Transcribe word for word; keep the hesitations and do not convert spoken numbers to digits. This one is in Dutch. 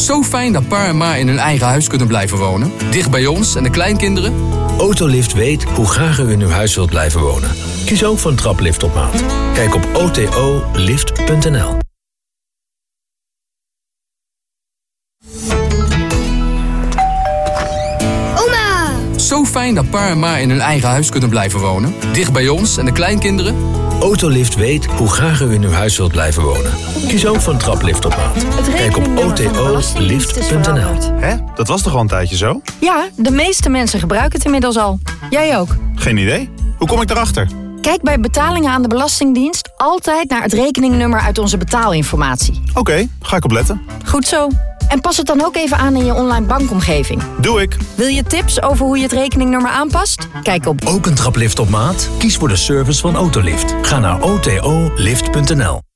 Zo fijn dat pa en ma in hun eigen huis kunnen blijven wonen. Dicht bij ons en de kleinkinderen. Autolift weet hoe graag u in uw huis wilt blijven wonen. Kies ook voor een traplift op maat. Kijk op o t o lift punt n l. Zo fijn dat pa en ma in hun eigen huis kunnen blijven wonen. Dicht bij ons en de kleinkinderen. Autolift weet hoe graag u in uw huis wilt blijven wonen. Kies ook voor een traplift op maat. Kijk op o t o lift punt n l. Hè? Dat was toch al een tijdje zo? Ja, de meeste mensen gebruiken het inmiddels al. Jij ook? Geen idee. Hoe kom ik daarachter? Kijk bij betalingen aan de Belastingdienst altijd naar het rekeningnummer uit onze betaalinformatie. Oké, okay, ga ik opletten. Goed zo. En pas het dan ook even aan in je online bankomgeving. Doe ik. Wil je tips over hoe je het rekeningnummer aanpast? Kijk op Ook een traplift op maat? Kies voor de service van Autolift. Ga naar o t o lift punt n l.